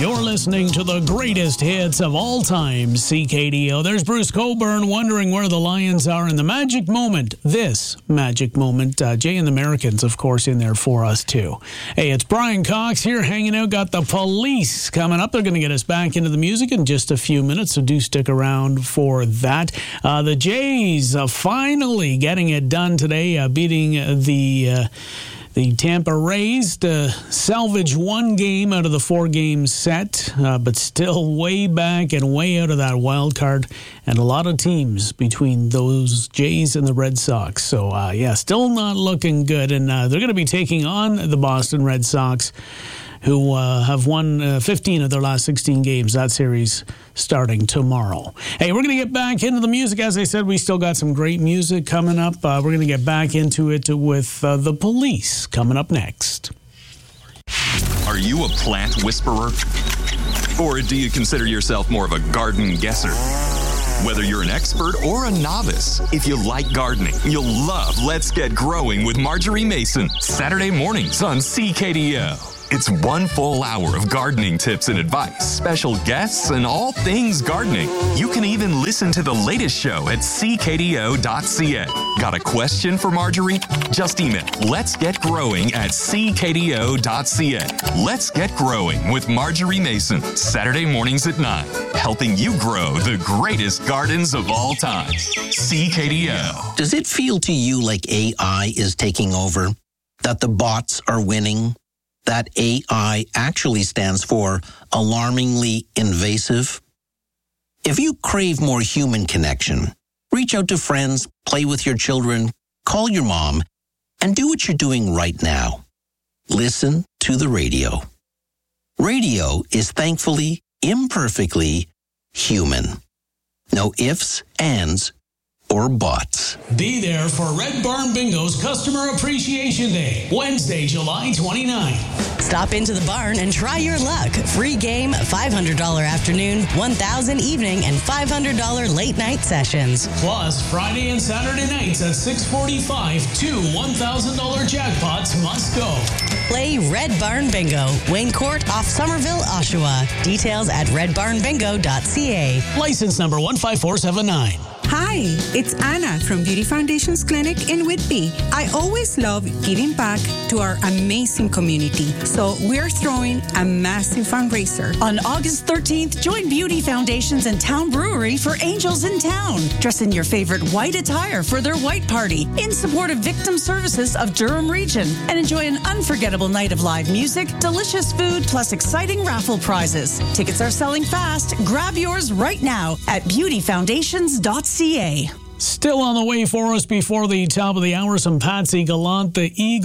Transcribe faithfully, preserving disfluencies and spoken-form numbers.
You're listening to the greatest hits of all time, C K D O. There's Bruce Coburn wondering where the Lions are in the magic moment. This magic moment. Uh, Jay and the Americans, of course, in there for us, too. Hey, it's Brian Cox here hanging out. Got the Police coming up. They're going to get us back into the music in just a few minutes, so do stick around for that. Uh, the Jays uh, finally getting it done today, uh, beating the... Uh, The Tampa Rays to salvage one game out of the four-game set, uh, but still way back and way out of that wild card, and a lot of teams between those Jays and the Red Sox. So, uh, yeah, still not looking good, and uh, they're going to be taking on the Boston Red Sox, who uh, have won uh, fifteen of their last sixteen games. That series starting tomorrow. Hey, we're going to get back into the music. As I said, we still got some great music coming up. Uh, we're going to get back into it with uh, the Police coming up next. Are you a plant whisperer? Or do you consider yourself more of a garden guesser? Whether you're an expert or a novice, if you like gardening, you'll love Let's Get Growing with Marjorie Mason, Saturday mornings on C K D O. It's one full hour of gardening tips and advice, special guests, and all things gardening. You can even listen to the latest show at c k d o dot c a. Got a question for Marjorie? Just email Let's Get Growing at c k d o dot c a. Let's Get Growing with Marjorie Mason, Saturday mornings at nine, helping you grow the greatest gardens of all time. C K D O. Does it feel to you like A I is taking over? That the bots are winning? That A I actually stands for alarmingly invasive? If you crave more human connection, reach out to friends, play with your children, call your mom, and do what you're doing right now. Listen to the radio. Radio is thankfully, imperfectly human. No ifs, ands, or bots. Be there for Red Barn Bingo's Customer Appreciation Day, Wednesday, July twenty-ninth. Stop into the barn and try your luck. Free game, five hundred dollars afternoon, one thousand dollars evening, and five hundred dollars late night sessions. Plus, Friday and Saturday nights at six forty-five, two one thousand dollars jackpots must go. Play Red Barn Bingo, Wayne Court off Somerville, Oshawa. Details at red barn bingo dot c a. License number one five four seven nine. Hi, it's Anna from Beauty Foundations Clinic in Whitby. I always love giving back to our amazing community, so we're throwing a massive fundraiser. On August thirteenth, join Beauty Foundations and Town Brewery for Angels in Town. Dress in your favorite white attire for their white party in support of Victim Services of Durham Region and enjoy an unforgettable night of live music, delicious food, plus exciting raffle prizes. Tickets are selling fast. Grab yours right now at beauty foundations dot c a. Still on the way for us before the top of the hour, some Patsy Gallant, the Eagle.